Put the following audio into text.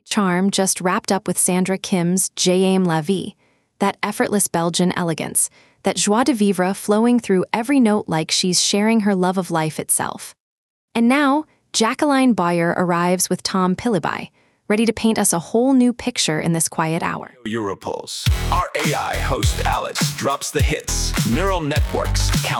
charm just wrapped up with Sandra Kim's Je aime la vie, that effortless Belgian elegance, that joie de vivre flowing through every note like she's sharing her love of life itself. And now, Jacqueline Boyer arrives with Tom Pilibai, ready to paint us a whole new picture in this quiet hour. Europulse. Our AI host Alex drops the hits. Neural networks count